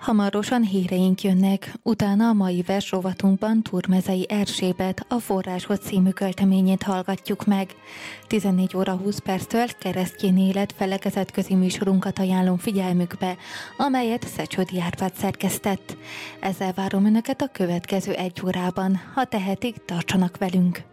Hamarosan híreink jönnek, utána a mai versrovatunkban Turmezei Erzsébet, a Forráshoz című költeményét hallgatjuk meg. 14 óra 20 perctől Keresztény Élet felekezetközi műsorunkat ajánlom figyelmükbe, amelyet Szecsődi Árpád szerkesztett. Ezzel várom Önöket a következő 1 órában, ha tehetik, tartsanak velünk!